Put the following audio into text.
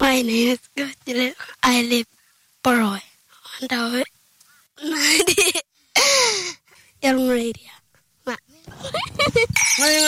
My name is Gotile. I live Paroy. And I Young radio.